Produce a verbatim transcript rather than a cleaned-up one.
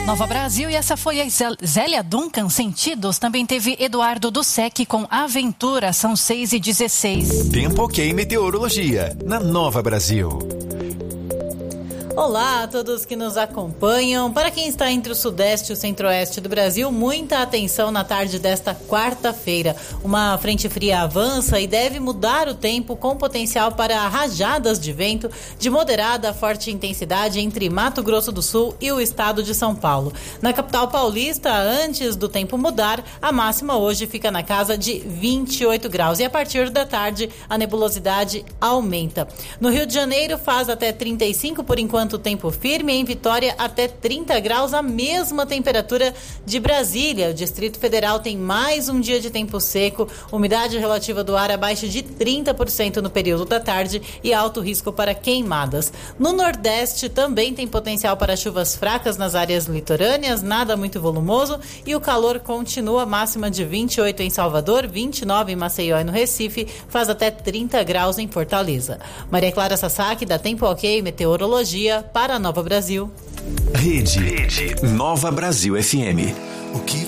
Nova Brasil, e essa foi a Zélia Duncan, Sentidos. Também teve Eduardo do Sec com Aventura, são seis e dezesseis. Tempo ok, meteorologia, na Nova Brasil. Olá a todos que nos acompanham. Para quem está entre o sudeste e o centro-oeste do Brasil, muita atenção na tarde desta quarta-feira. Uma frente fria avança e deve mudar o tempo, com potencial para rajadas de vento de moderada a forte intensidade entre Mato Grosso do Sul e o estado de São Paulo. Na capital paulista, antes do tempo mudar, a máxima hoje fica na casa de vinte e oito graus e a partir da tarde a nebulosidade aumenta. No Rio de Janeiro faz até trinta e cinco por enquanto tempo firme, em Vitória até trinta graus, a mesma temperatura de Brasília. O Distrito Federal tem mais um dia de tempo seco, umidade relativa do ar abaixo de trinta por cento no período da tarde e alto risco para queimadas. No Nordeste também tem potencial para chuvas fracas nas áreas litorâneas, nada muito volumoso, e o calor continua, máxima de vinte e oito em Salvador, vinte e nove em Maceió e no Recife, faz até trinta graus em Fortaleza. Maria Clara Sasaki, da Tempo Ok Meteorologia, para a Nova Brasil. Rede, Rede Nova Brasil F M. O que